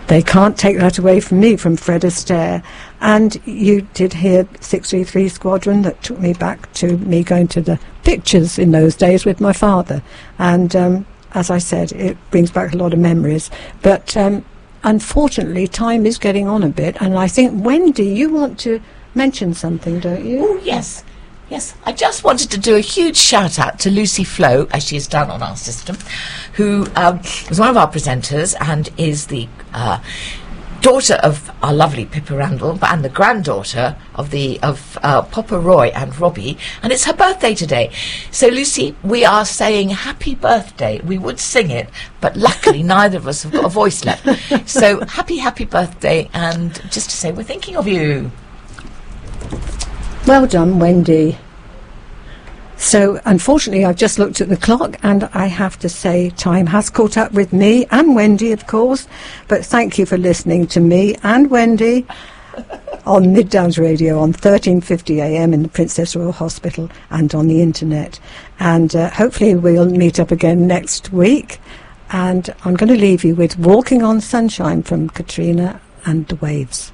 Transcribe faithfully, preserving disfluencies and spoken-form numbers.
They can't take that away from me, from Fred Astaire. And you did hear six three three Squadron. That took me back to me going to the pictures in those days with my father. And um, as I said, it brings back a lot of memories. But um, unfortunately, time is getting on a bit. And I think, Wendy, you want to mention something, don't you? Oh, yes. Yes, I just wanted to do a huge shout out to Lucy Flo, as she is done on our system, who um, was one of our presenters and is the uh, daughter of our lovely Pippa Randall and the granddaughter of the of uh, Papa Roy and Robbie, and it's her birthday today. So Lucy, we are saying happy birthday. We would sing it, but luckily neither of us have got a voice left. So happy, happy birthday, and just to say we're thinking of you. Well done, Wendy. So, unfortunately, I've just looked at the clock, and I have to say time has caught up with me and Wendy, of course. But thank you for listening to me and Wendy on Mid Downs Radio on thirteen fifty a m in the Princess Royal Hospital and on the internet. And uh, hopefully we'll meet up again next week. And I'm going to leave you with Walking on Sunshine from Katrina and the Waves.